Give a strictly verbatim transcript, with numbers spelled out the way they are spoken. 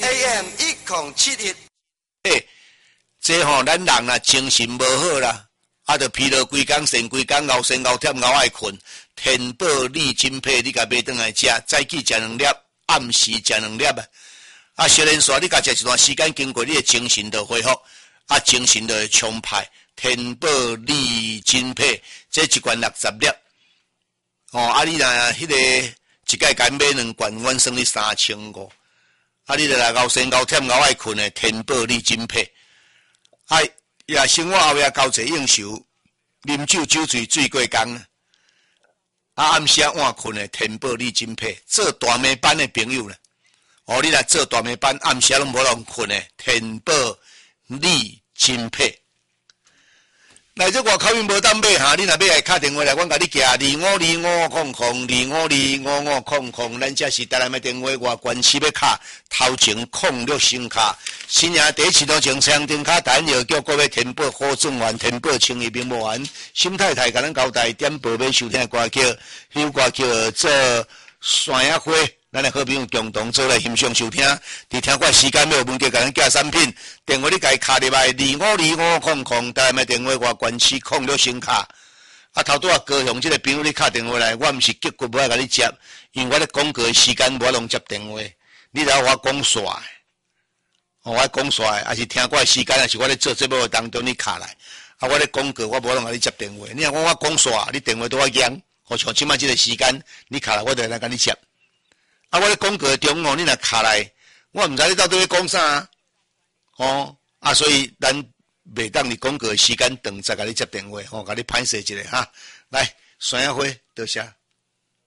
A M 一零七一。 诶，这吼、喔、咱人啊精神无好啦，啊，着疲劳规工，神规工，熬神熬忝，熬爱困。天宝利金配，你甲买转来食，早起食两粒，暗时食两粒啊。啊，小人说你甲食一段时间，经过你的精神就恢复，啊，精神就会充沛。天宝利金配，这一罐六十粒。哦，啊，你若迄、那个一届敢买两罐，阮算你三千五。啊，你著来熬神熬忝，熬爱困的天宝利金配。啊，也生活后也交济应酬，啉酒酒醉醉过工。啊，暗时晚困的天宝利金配，做大暝班的朋友咧。哦，你来做大暝班，暗时拢无人困的天宝利金配。来这外口面无当买哈，你若买来打电话来，阮甲你寄二五二五空空二五二五五空空，咱这是台南的电话外关系要卡，头前空六星卡，新营第一市场前车顶卡单药叫各位天宝好种丸，天宝清益明目丸，心太太甲咱交代点播要收听的歌曲，迄首歌叫做山野花。咱的好朋友共同做来欣赏收听，伫听过时间要有问题，甲咱寄产品，电话你家卡入来二五二五空空，台南的电话外关系空六星卡。啊，头拄啊高雄即个朋友你打电话来，我毋是急骨无爱甲你接，因为我咧广告的时间无能接电话，你来我讲煞的，哦，我讲煞的，还是听过时间，还是我咧做节目当中你卡来，啊，我咧广告我无能甲你接电话，你若讲我讲煞，你电话都我响，好像即摆即个时间你卡来，我就来甲你接。啊！我咧广告中哦，你若卡来，我毋知你到底咧讲啥，哦啊，所以咱袂当伫广告时间长再甲你接电话，吼、哦，甲你歹势一下哈。来，山野花，多谢。